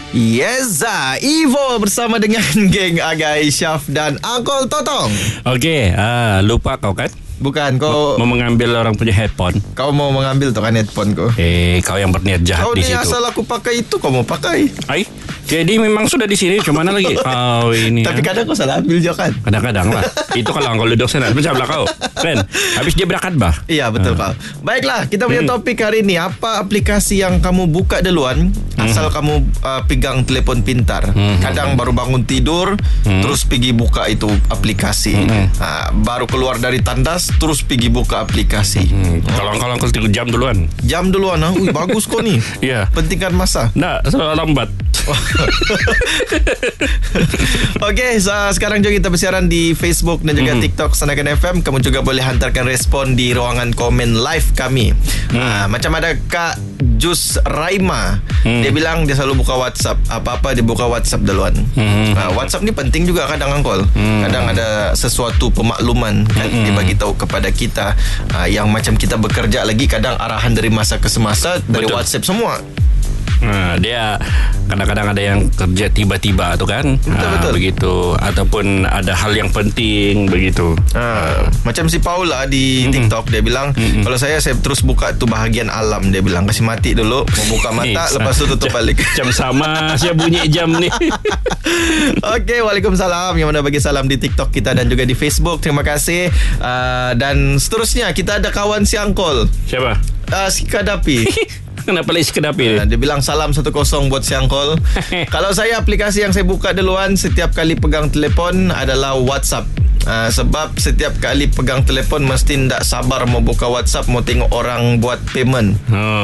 Yes, Ivo bersama dengan geng Agai Syaf dan Uncle Totong. Okey, lupa kau kan? Bukan, kau mau mengambil orang punya headphone. Kau mau mengambil tu kan headphone kau. Kau yang berniat jahat kau di ni situ. Asal aku pakai itu kau mau pakai. Jadi memang sudah di sini, cuma mana lagi? Ini. Tapi kadang kau salah ambil je kan. Kadang-kadang lah. Itu kalau kau duduk sana macam lah kau. Kan? Habis dia berangkat bah. Iya betul kau. Baiklah, kita punya topik hari ini, apa aplikasi yang kamu buka duluan asal kamu pegang telefon pintar. Kadang baru bangun tidur terus pergi buka itu aplikasi. Baru keluar dari tandas terus pergi buka aplikasi. Kalau kau jam duluan. Jam duluan. Ui, bagus kau ni. Ya. Pentingkan masa. Nah, selalu lambat. Okey, sekarang juga kita bersiaran di Facebook dan juga TikTok Sanakan FM. Kamu juga boleh hantarkan respon di ruangan komen live kami. Macam ada Kak Jus Raima. Dia bilang dia selalu buka WhatsApp. Apa-apa dia buka WhatsApp duluan. WhatsApp ni penting juga kadang Angkol. Kadang ada sesuatu pemakluman kan, dia bagi tahu kepada kita yang macam kita bekerja lagi, kadang arahan dari masa ke semasa dari WhatsApp semua. Dia kadang-kadang ada yang kerja tiba-tiba tu kan. Betul. Begitu. Ataupun ada hal yang penting begitu. Macam si Paula di TikTok, dia bilang kalau saya terus buka tu bahagian alam. Dia bilang kasih mati dulu, mau buka mata lepas tu tutup balik. Jam sama saya bunyi jam ni. Okey, waalaikumsalam yang mana bagi salam di TikTok kita dan juga di Facebook. Terima kasih. Dan seterusnya kita ada kawan si Angkol. Siapa? Si Kadapi. Kenapa lagi sekedapi? Dia bilang salam 1-0 buat si Angkol. Kalau saya, aplikasi yang saya buka duluan setiap kali pegang telefon adalah WhatsApp. Sebab setiap kali pegang telefon mesti tak sabar mau buka WhatsApp, mau tengok orang buat payment.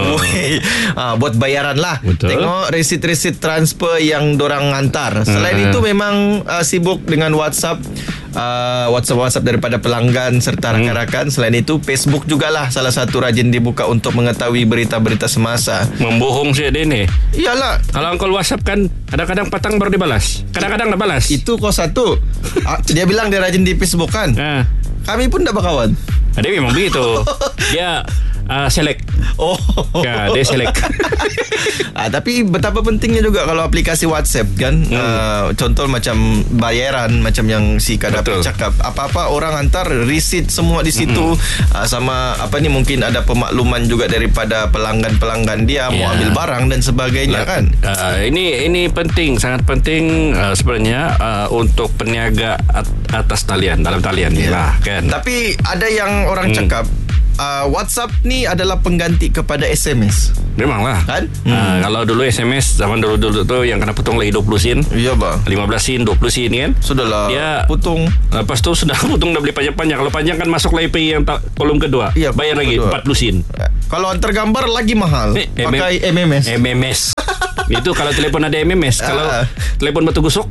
Buat bayaran lah. Betul. Tengok resit-resit transfer yang dorang hantar. Selain itu memang sibuk dengan WhatsApp. WhatsApp daripada pelanggan serta rakan-rakan. Selain itu Facebook jugalah salah satu rajin dibuka untuk mengetahui berita-berita semasa. Membohong saya dia ni. Iyalah. Kalau Uncle WhatsApp kan kadang-kadang patang baru dibalas, kadang-kadang tak balas. Itu kau satu. Dia bilang dia rajin di Facebook kan. Kami pun tak berkawan. Dia memang begitu. Dia select. Dia select. Tapi betapa pentingnya juga kalau aplikasi WhatsApp kan. Contoh macam bayaran, macam yang si Kadapi cakap, apa-apa orang hantar receipt semua di situ. Sama apa ni, mungkin ada pemakluman juga daripada pelanggan-pelanggan dia mau ambil barang dan sebagainya kan. Ini penting, sangat penting sebenarnya untuk peniaga atas talian, dalam talian lah kan. Tapi ada yang orang cakap WhatsApp ni adalah pengganti kepada SMS. Memanglah kan? Kalau dulu SMS zaman dulu tu yang kena potong lagi 20 sen. Iya bang, 15 sen, 20 sen kan. Sudahlah dia potong. Lepas tu sudah potong, dah beli panjang-panjang. Kalau panjang kan masuk lagi yang kolom kedua. Bayar lagi 40 sen. Kalau antar gambar lagi mahal. Pakai MMS. Itu kalau telefon ada MMS. Kalau telefon batu gusuk,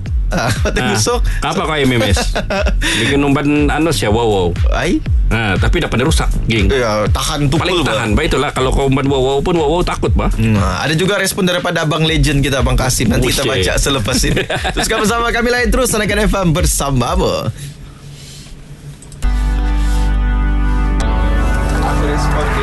apa kau MMS? Bikin umpan ya wow. Tapi dah pada rusak, geng. Tahan tukul. Paling tahan. Baiklah kalau kau umpan wow pun wow takut bah. Ada juga respon daripada Abang Legend kita, Abang Kasim. Nanti kita baca selepas ini. Teruskan bersama kami lain terus Sanakan FM bersama.